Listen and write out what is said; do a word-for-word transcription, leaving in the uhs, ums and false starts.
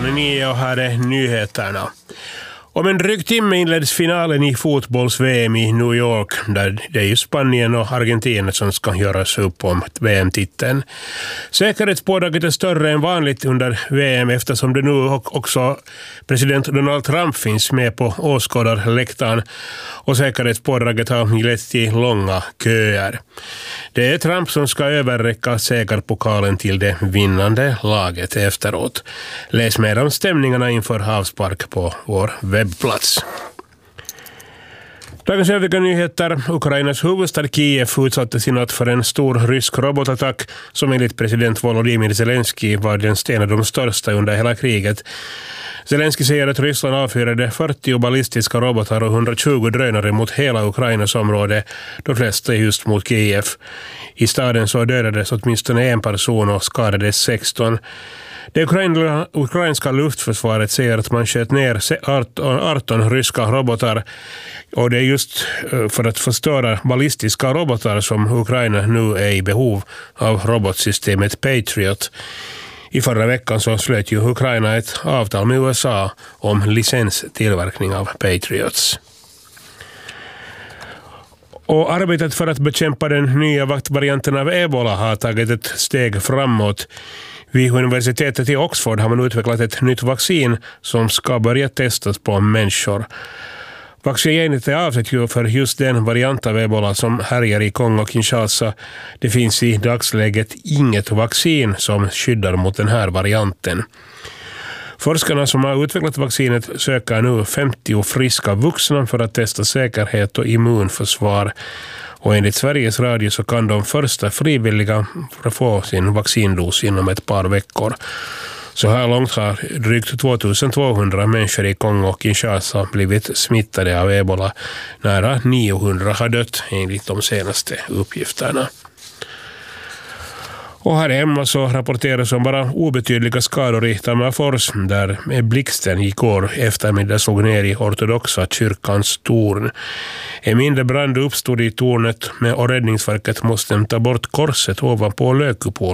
klockan nio och här är nyheterna. Om en dryg timme inleds finalen i fotbolls-V M i New York, där det är ju Spanien och Argentina som ska göras upp om V M-titeln. Säkerhetspådraget är större än vanligt under V M eftersom det nu också president Donald Trump finns med på åskådarläktaren och säkerhetspådraget har lett till långa köer. Det är Trump som ska överräcka segerpokalen till det vinnande laget efteråt. Läs mer om stämningarna inför avspark på vår webbplats. Dagens övriga nyheter. Ukrainas huvudstad Kiev utsattes i natt för en stor rysk robotattack som enligt president Volodymyr Zelensky var den en av de största under hela kriget. Zelensky säger att Ryssland avfyrade fyrtio ballistiska robotar och hundratjugo drönare mot hela Ukrainas område, de flesta just mot Kiev. I staden så dödades åtminstone en person och skadades sexton. Det ukrainska luftförsvaret säger att man sköt ner arton ryska robotar, och det är just för att förstöra ballistiska robotar som Ukraina nu är i behov av robotsystemet Patriot. I förra veckan så slöt ju Ukraina ett avtal med U S A om licenstillverkning av Patriots. Och arbetet för att bekämpa den nya vaktvarianten av Ebola har tagit ett steg framåt. Vid universitetet i Oxford har man utvecklat ett nytt vaccin som ska börja testas på människor. Vaccinet är avsett ju för just den variant av Ebola som härjar i Kongo-Kinshasa. Det finns i dagsläget inget vaccin som skyddar mot den här varianten. Forskarna som har utvecklat vaccinet söker nu femtio friska vuxna för att testa säkerhet och immunförsvar. Och enligt Sveriges Radio så kan de första frivilliga få sin vaccindos inom ett par veckor. Så här långt har drygt tvåtusentvåhundra människor i Kongo och Kinshasa blivit smittade av Ebola. Nära niohundra har dött enligt de senaste uppgifterna. Och här hemma så rapporteras om bara obetydliga skador i Tammerfors, där blixten igår eftermiddag slog ner i ortodoxa kyrkans torn. En mindre brand uppstod i tornet med och räddningsverket måste ta bort korset ovanpå lökupol